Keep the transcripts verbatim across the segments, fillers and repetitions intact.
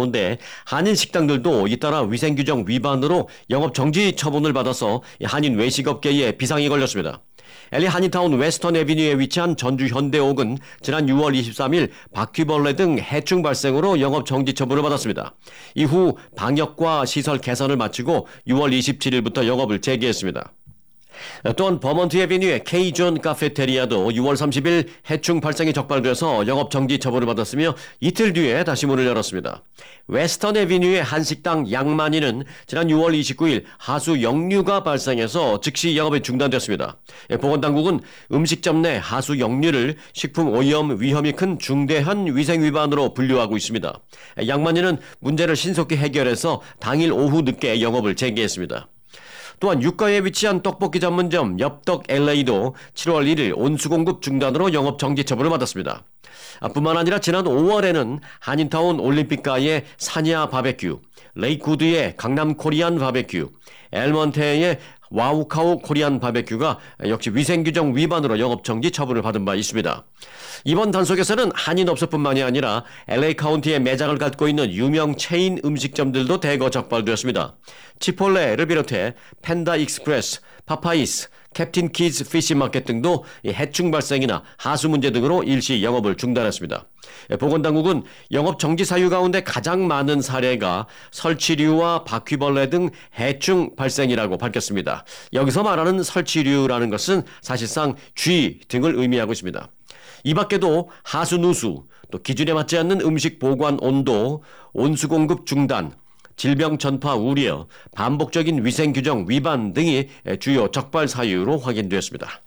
가운데 한인 식당들도 잇따라 위생규정 위반으로 영업정지 처분을 받아서 한인 외식업계에 비상이 걸렸습니다. 엘에이 한인타운 웨스턴 애비뉴에 위치한 전주 현대옥은 지난 유월 이십삼일 바퀴벌레 등 해충 발생으로 영업정지 처분을 받았습니다. 이후 방역과 시설 개선을 마치고 유월 이십칠일부터 영업을 재개했습니다. 또한 버먼트 애비뉴의 K존 카페테리아도 유월 삼십일 해충 발생이 적발돼서 영업정지 처분을 받았으며 이틀 뒤에 다시 문을 열었습니다. 웨스턴 애비뉴의 한식당 양만이는 지난 유월 이십구일 하수 역류가 발생해서 즉시 영업이 중단됐습니다. 보건당국은 음식점 내 하수 역류를 식품 오염 위험이 큰 중대한 위생 위반으로 분류하고 있습니다. 양만이는 문제를 신속히 해결해서 당일 오후 늦게 영업을 재개했습니다. 또한 유가에 위치한 떡볶이 전문점 엽떡 엘에이도 칠월 일일 온수공급 중단으로 영업정지 처분을 받았습니다. 뿐만 아니라 지난 오월에는 한인타운 올림픽가의 사냐 바베큐, 레이크우드의 강남 코리안 바베큐, 엘먼테의 와우카우 코리안 바베큐가 역시 위생규정 위반으로 영업정지 처분을 받은 바 있습니다. 이번 단속에서는 한인업소뿐만이 아니라 엘에이 카운티에 매장을 갖고 있는 유명 체인 음식점들도 대거 적발되었습니다. 치폴레를 비롯해 팬다 익스프레스, 파파이스, 캡틴 키즈 피시마켓 등도 해충 발생이나 하수 문제 등으로 일시 영업을 중단했습니다. 보건당국은 영업 정지 사유 가운데 가장 많은 사례가 설치류와 바퀴벌레 등 해충 발생이라고 밝혔습니다. 여기서 말하는 설치류라는 것은 사실상 쥐 등을 의미하고 있습니다. 이 밖에도 하수 누수, 또 기준에 맞지 않는 음식 보관 온도, 온수 공급 중단, 질병 전파 우려, 반복적인 위생 규정 위반 등이 주요 적발 사유로 확인되었습니다.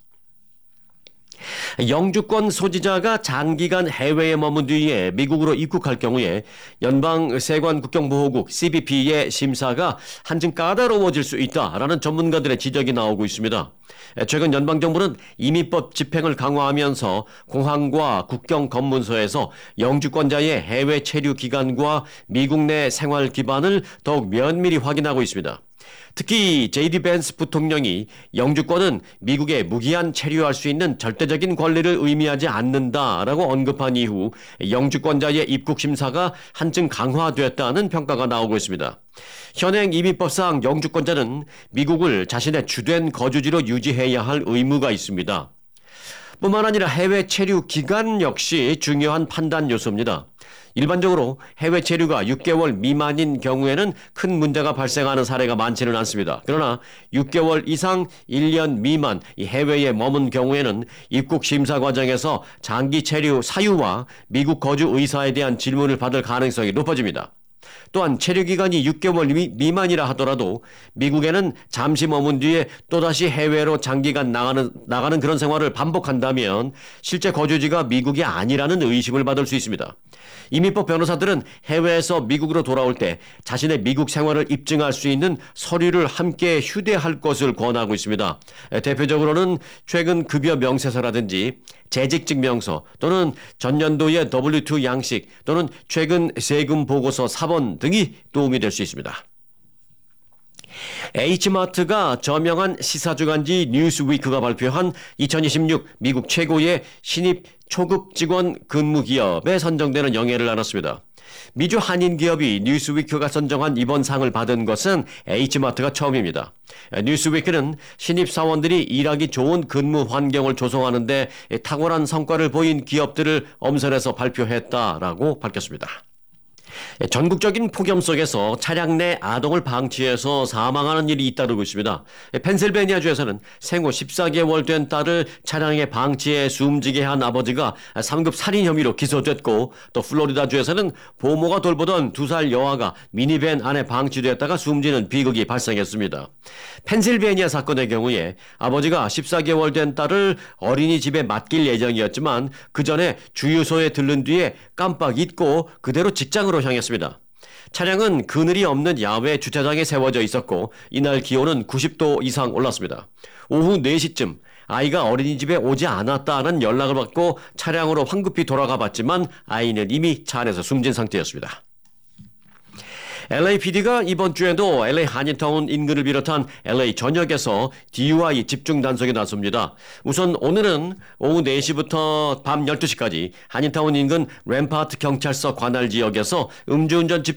영주권 소지자가 장기간 해외에 머문 뒤에 미국으로 입국할 경우에 연방세관국경보호국 씨비피의 심사가 한층 까다로워질 수 있다라는 전문가들의 지적이 나오고 있습니다. 최근 연방정부는 이민법 집행을 강화하면서 공항과 국경검문소에서 영주권자의 해외 체류 기간과 미국 내 생활 기반을 더욱 면밀히 확인하고 있습니다. 특히 제이디 벤스 부통령이 영주권은 미국에 무기한 체류할 수 있는 절대적인 권리를 의미하지 않는다라고 언급한 이후 영주권자의 입국 심사가 한층 강화됐다는 평가가 나오고 있습니다. 현행 이민법상 영주권자는 미국을 자신의 주된 거주지로 유지해야 할 의무가 있습니다. 뿐만 아니라 해외 체류 기간 역시 중요한 판단 요소입니다. 일반적으로 해외 체류가 육 개월 미만인 경우에는 큰 문제가 발생하는 사례가 많지는 않습니다. 그러나 육 개월 이상 일 년 미만 해외에 머문 경우에는 입국 심사 과정에서 장기 체류 사유와 미국 거주 의사에 대한 질문을 받을 가능성이 높아집니다. 또한 체류 기간이 육 개월 미만이라 하더라도 미국에는 잠시 머문 뒤에 또다시 해외로 장기간 나가는, 나가는 그런 생활을 반복한다면 실제 거주지가 미국이 아니라는 의심을 받을 수 있습니다. 이민법 변호사들은 해외에서 미국으로 돌아올 때 자신의 미국 생활을 입증할 수 있는 서류를 함께 휴대할 것을 권하고 있습니다. 대표적으로는 최근 급여 명세서라든지 재직증명서 또는 전년도의 더블유 투 양식 또는 최근 세금 보고서 사본 등이 도움이 될 수 있습니다. H마트가 저명한 시사주간지 뉴스위크가 발표한 이천이십육 미국 최고의 신입 초급 직원 근무 기업에 선정되는 영예를 나눴습니다. 미주 한인 기업이 뉴스위크가 선정한 이번 상을 받은 것은 H마트가 처음입니다. 뉴스위크는 신입 사원들이 일하기 좋은 근무 환경을 조성하는 데 탁월한 성과를 보인 기업들을 엄선해서 발표했다라고 밝혔습니다. 전국적인 폭염 속에서 차량 내 아동을 방치해서 사망하는 일이 잇따르고 있습니다. 펜실베니아주에서는 생후 십사 개월 된 딸을 차량에 방치해 숨지게 한 아버지가 삼 급 살인 혐의로 기소됐고, 또 플로리다주에서는 보모가 돌보던 두 살 여아가 미니밴 안에 방치됐다가 숨지는 비극이 발생했습니다. 펜실베니아 사건의 경우에 아버지가 십사 개월 된 딸을 어린이집에 맡길 예정이었지만 그 전에 주유소에 들른 뒤에 깜빡 잊고 그대로 직장으로 향했습니다. 차량은 그늘이 없는 야외 주차장에 세워져 있었고 이날 기온은 구십 도 이상 올랐습니다. 오후 네 시쯤 아이가 어린이집에 오지 않았다는 연락을 받고 차량으로 황급히 돌아가 봤지만 아이는 이미 차 안에서 숨진 상태였습니다. 엘에이피디가 이번 주에도 엘에이 한인타운 인근을 비롯한 엘에이 전역에서 디유아이 집중 단속에 나섭니다. 우선 오늘은 오후 네 시부터 밤 열두 시까지 한인타운 인근 램파트 경찰서 관할 지역에서 음주운전 집중